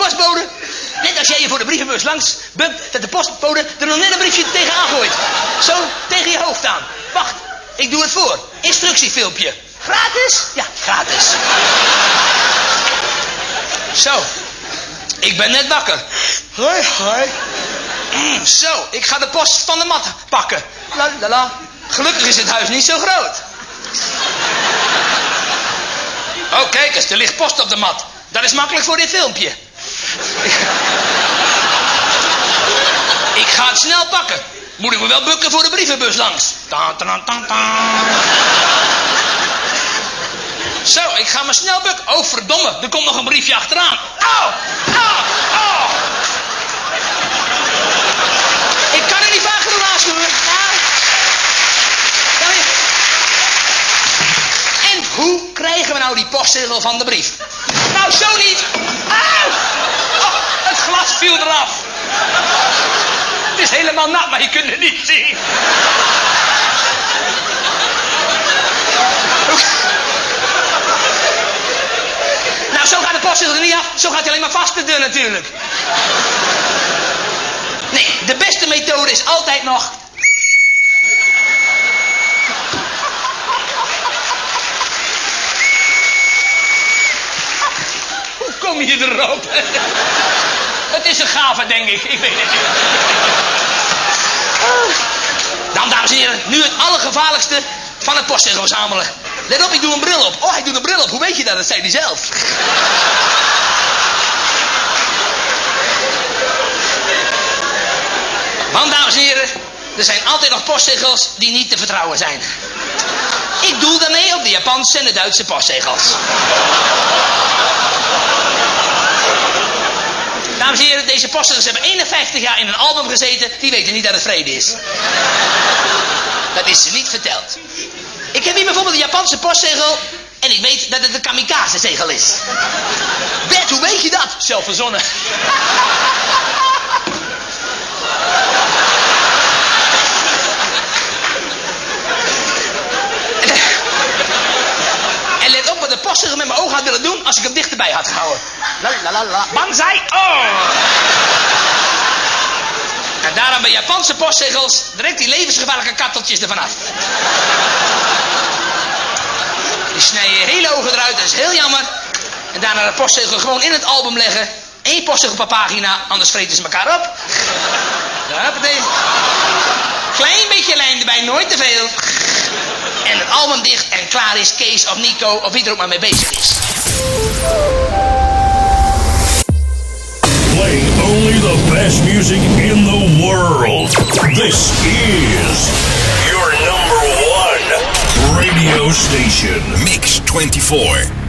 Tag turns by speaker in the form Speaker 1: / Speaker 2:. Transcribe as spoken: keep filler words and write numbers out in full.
Speaker 1: postbode, net als jij je voor de brievenbus langs bukt, dat de postbode er nog net een briefje tegenaan gooit. Zo, tegen je hoofd aan. Wacht, ik doe het voor. Instructiefilmpje. Gratis? Ja, gratis. Zo, ik ben net wakker. Hoi, hoi. Mm, zo, ik ga de post van de mat pakken. La, la, la. Gelukkig is het huis niet zo groot. Oh, kijk eens, er ligt post op de mat. Dat is makkelijk voor dit filmpje. Ik ga het snel pakken. Moet ik me wel bukken voor de brievenbus langs. Ta, ta, ta, ta. Zo, ik ga me snel bukken. Oh, verdomme, er komt nog een briefje achteraan. Au, au, au. Ik kan er niet vaak genoeg waarschuwen. En hoe krijgen we nou die postzegel van de brief? Nou, zo niet. Au! Oh, het glas viel eraf. Het is helemaal nat, maar je kunt het niet zien. Nou, zo gaat de postzegel er niet af. Zo gaat hij alleen maar vast te doen natuurlijk. Nee, de beste methode is altijd nog... Hoe kom je erop? Het is een gave, denk ik. Ik weet het niet. Dan, dames en heren, nu het allergevaarlijkste van het postzegel verzamelen. Let op, ik doe een bril op. Oh, hij doet een bril op. Hoe weet je dat? Dat zei hij zelf. Want, dames en heren, er zijn altijd nog postzegels die niet te vertrouwen zijn. Ik doel daarmee op de Japanse en de Duitse postzegels. Dames en heren, deze postzegels hebben eenenvijftig jaar in een album gezeten. Die weten niet dat het vrede is. Dat is ze niet verteld. Ik heb hier bijvoorbeeld een Japanse postzegel. En ik weet dat het een kamikaze-zegel is. Bert, hoe weet je dat? Zelf verzonnen. En let op wat de postzegel met mijn ogen had willen doen als ik hem dichterbij had gehouden. La la la la. Banzai! Oh! En daarom bij Japanse postzegels direct die levensgevaarlijke katteltjes ervan af. Die snijden je hele ogen eruit, dat is heel jammer. En daarna de postzegel gewoon in het album leggen. Eén postzegel per pagina, anders vreten ze elkaar op. Huppatee. Klein beetje lijn erbij, nooit te veel. En het album dicht en klaar is Kees of Nico of wie er ook maar mee bezig is.
Speaker 2: Playing only the best music in the world. This is your number one radio station.
Speaker 3: Mix twenty-four.